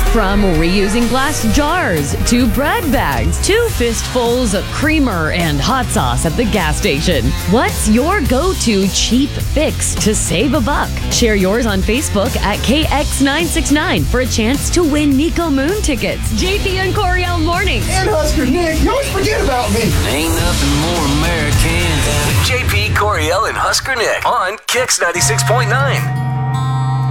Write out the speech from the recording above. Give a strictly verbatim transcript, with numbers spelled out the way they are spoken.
From reusing glass jars to bread bags to fistfuls of creamer and hot sauce at the gas station. What's your go-to cheap fix to save a buck? Share yours on Facebook at K X nine six nine for a chance to win Nico Moon tickets. J P and Coriel Mornings. And Husker Nick, you always forget about me. Ain't nothing more American than J P, Coriel, and Husker Nick on Kix ninety-six point nine.